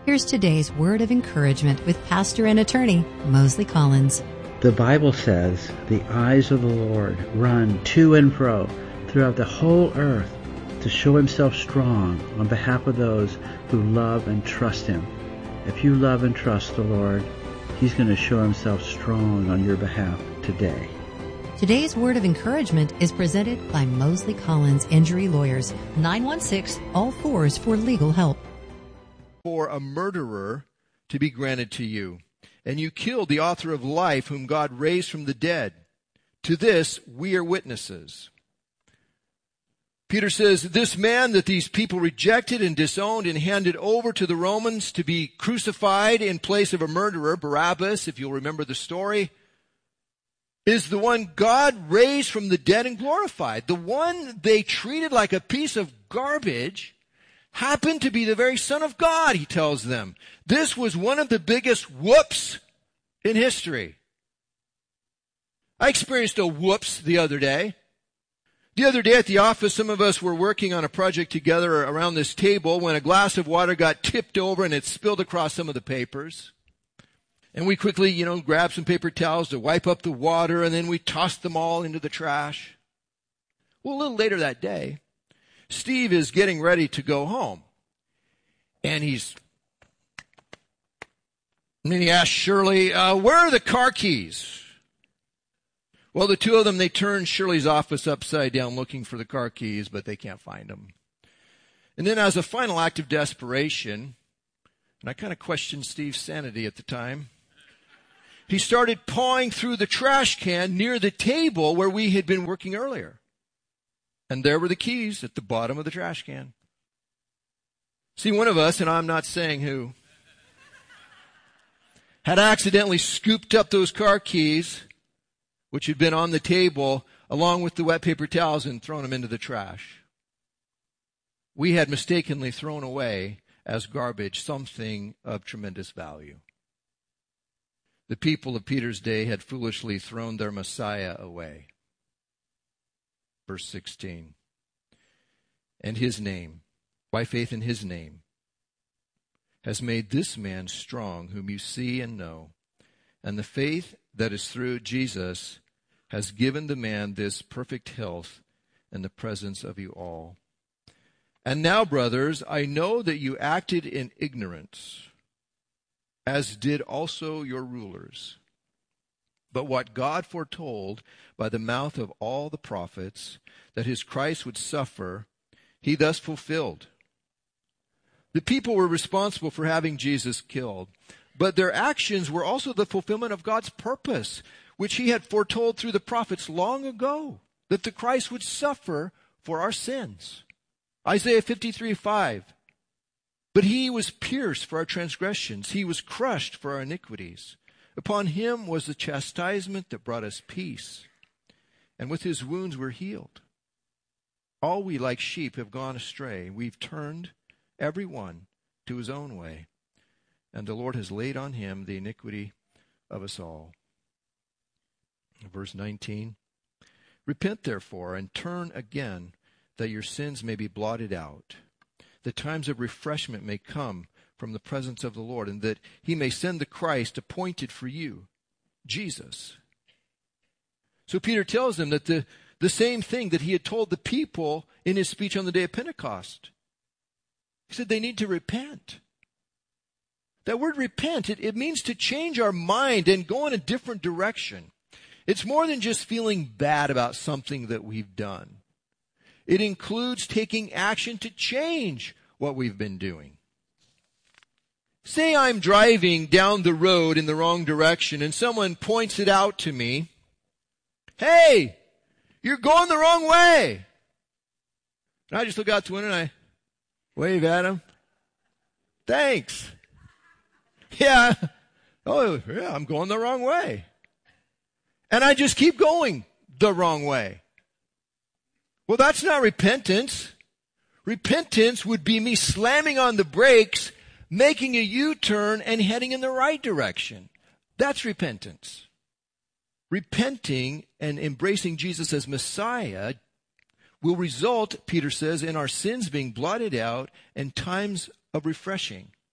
Here's today's word of encouragement with pastor and attorney Mosley Collins. The Bible says, the eyes of the Lord run to and fro throughout the whole earth to show himself strong on behalf of those who love and trust him. If you love and trust the Lord, he's going to show himself strong on your behalf today. Today's word of encouragement is presented by Mosley Collins Injury Lawyers, 916-ALL-4s for legal help. For a murderer to be granted to you, and you killed the author of life, whom God raised from the dead. To this we are witnesses. Peter says, this man that these people rejected and disowned and handed over to the Romans to be crucified in place of a murderer, Barabbas, if you'll remember the story, is the one God raised from the dead and glorified. The one they treated like a piece of garbage happened to be the very Son of God, he tells them. This was one of the biggest whoops in history. I experienced a whoops the other day. The other day at the office, some of us were working on a project together around this table when a glass of water got tipped over and it spilled across some of the papers. And we quickly, grabbed some paper towels to wipe up the water, and then we tossed them all into the trash. Well, a little later that day, Steve is getting ready to go home. And he asked Shirley, where are the car keys? Well, the two of them, they turned Shirley's office upside down looking for the car keys, but they can't find them. And then as a final act of desperation, and I kind of questioned Steve's sanity at the time, he started pawing through the trash can near the table where we had been working earlier. And there were the keys at the bottom of the trash can. See, one of us, and I'm not saying who, had accidentally scooped up those car keys, which had been on the table, along with the wet paper towels, and thrown them into the trash. We had mistakenly thrown away as garbage something of tremendous value. The people of Peter's day had foolishly thrown their Messiah away. Verse 16. And his name, by faith in his name, has made this man strong, whom you see and know. And the faith that is through Jesus has given the man this perfect health in the presence of you all. And now, brothers, I know that you acted in ignorance, as did also your rulers. But what God foretold by the mouth of all the prophets, that his Christ would suffer, he thus fulfilled. The people were responsible for having Jesus killed, but their actions were also the fulfillment of God's purpose, which he had foretold through the prophets long ago, that the Christ would suffer for our sins. Isaiah 53:5. But he was pierced for our transgressions. He was crushed for our iniquities. Upon him was the chastisement that brought us peace. And with his wounds we're healed. All we like sheep have gone astray. We've turned every one to his own way. And the Lord has laid on him the iniquity of us all. Verse 19. Repent therefore and turn again, that your sins may be blotted out. The times of refreshment may come from the presence of the Lord, and that he may send the Christ appointed for you, Jesus. So Peter tells them that the same thing that he had told the people in his speech on the day of Pentecost. He said they need to repent. That word repent, it means to change our mind and go in a different direction. It's more than just feeling bad about something that we've done. It includes taking action to change what we've been doing. Say I'm driving down the road in the wrong direction and someone points it out to me. Hey, you're going the wrong way. And I just look out the window and I wave at him. Thanks. Yeah. Oh, yeah, I'm going the wrong way. And I just keep going the wrong way. Well, that's not repentance. Repentance would be me slamming on the brakes, making a U-turn, and heading in the right direction. That's repentance. Repenting and embracing Jesus as Messiah will result, Peter says, in our sins being blotted out and times of refreshing.